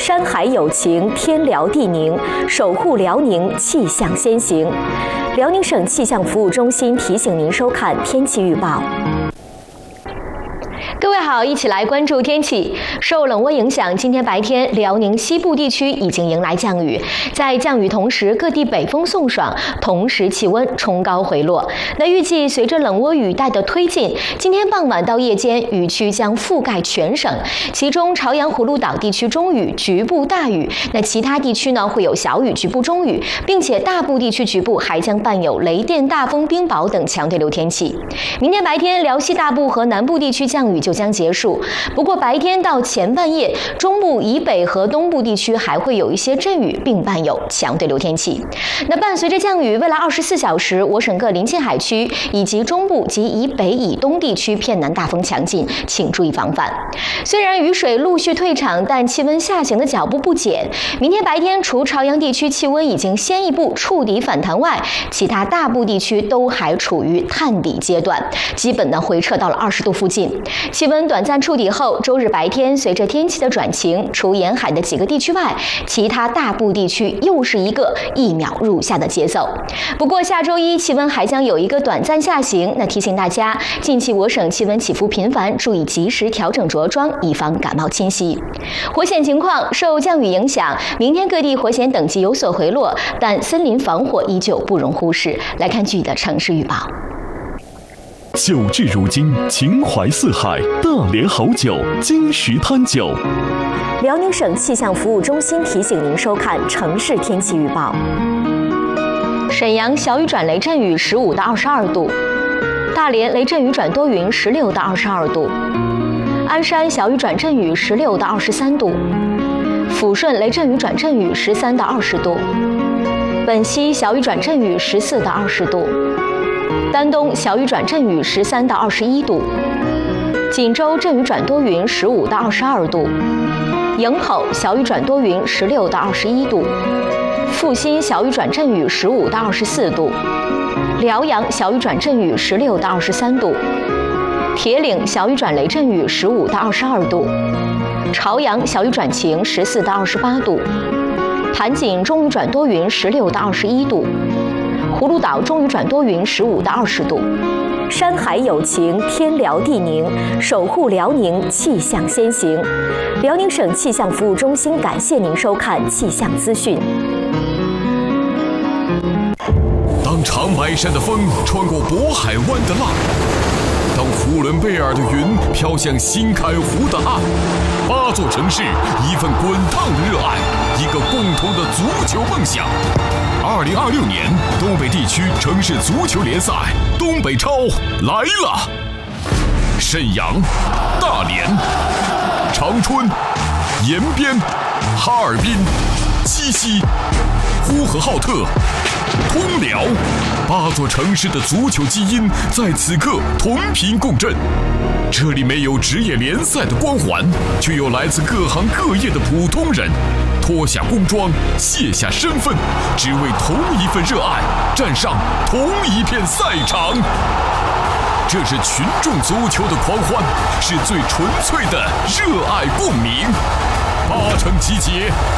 山海有情，天辽地宁，守护辽宁，气象先行。辽宁省气象服务中心提醒您收看天气预报。各位好，一起来关注天气。受冷涡影响，今天白天辽宁西部地区已经迎来降雨，在降雨同时，各地北风送爽，同时气温冲高回落。那预计随着冷涡雨带的推进，今天傍晚到夜间，雨区将覆盖全省，其中朝阳葫芦岛地区中雨，局部大雨。那其他地区呢会有小雨、局部中雨，并且大部地区局部还将伴有雷电、大风、冰雹等强对流天气。明天白天，辽西大部和南部地区降雨就将结束。不过白天到前半夜，中部以北和东部地区还会有一些阵雨，并伴有强对流天气。那伴随着降雨，未来24小时，我省各临近海区以及中部及以北以东地区偏南大风强劲，请注意防范。虽然雨水陆续退场，但气温下行的脚步不减。明天白天，除朝阳地区气温已经先一步触底反弹外，其他大部地区都还处于探底阶段，基本呢回撤到了20度附近。气温短暂触底后，周日白天随着天气的转晴，除沿海的几个地区外，其他大部地区又是一个1秒入夏的节奏。不过下周一气温还将有一个短暂下行，那提醒大家，近期我省气温起伏频繁，注意及时调整着装，以防感冒侵袭。火险情况，受降雨影响，明天各地火险等级有所回落，但森林防火依旧不容忽视。来看具体的城市预报。 酒至如今，情怀四海，大连好酒，金石滩酒。 辽宁省气象服务中心提醒您收看城市天气预报。沈阳小雨转雷阵雨15到22度，大连雷阵雨转多云16到22度，鞍山小雨转阵雨16到23度，抚顺雷阵雨转阵雨13到20度，本溪小雨转阵雨14到20度，丹东小雨转阵雨13到21度，锦州阵雨转多云15到22度，营口小雨转多云16到21度，阜新小雨转阵雨15到24度，辽阳小雨转阵雨16到23度，铁岭小雨转雷阵雨15到22度，朝阳小雨转晴14到28度，盘锦中雨转多云16到21度，葫芦岛中雨转多云15到20度。山海有情，天辽地宁，守护辽宁，气象先行。辽宁省气象服务中心感谢您收看气象资讯。 当长白山的风穿过渤海湾的浪，当呼伦贝尔的云飘向新开湖的岸，8座城市，一份滚烫的热爱，一个共同的足球梦想。2026年东北地区城市足球联赛东北超来了！沈阳、大连、长春、延边、哈尔滨、鸡西、呼和浩特、通辽，8座城市的足球基因在此刻同频共振。这里没有职业联赛的光环，却有来自各行各业的普通人，脱下工装，卸下身份，只为同一份热爱，站上同一片赛场。这是群众足球的狂欢，是最纯粹的热爱共鸣，8城集结。